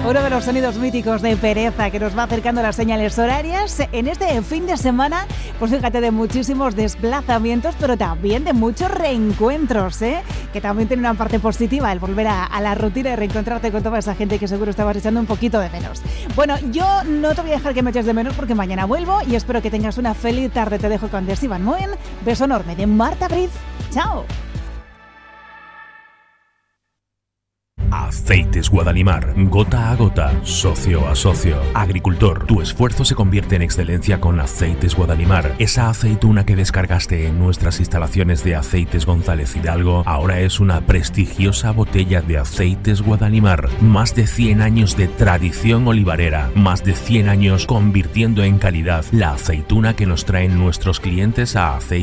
uno de los sonidos míticos de Pereza que nos va acercando las señales horarias en este fin de semana. Pues fíjate, de muchísimos desplazamientos, pero también de muchos reencuentros, que también tiene una parte positiva el volver a la rutina y reencontrarte con toda esa gente que seguro estabas echando un poquito de menos. Bueno, yo no te voy a dejar que me eches de menos porque mañana vuelvo y espero que tengas una feliz tarde. Te dejo con Desi Van Moen. Beso enorme de Marta Briz. ¡Chao! Aceites Guadalimar, gota a gota, socio a socio. Agricultor, tu esfuerzo se convierte en excelencia con Aceites Guadalimar. Esa aceituna que descargaste en nuestras instalaciones de Aceites González Hidalgo ahora es una prestigiosa botella de Aceites Guadalimar. Más de 100 años de tradición olivarera, más de 100 años convirtiendo en calidad la aceituna que nos traen nuestros clientes a Aceites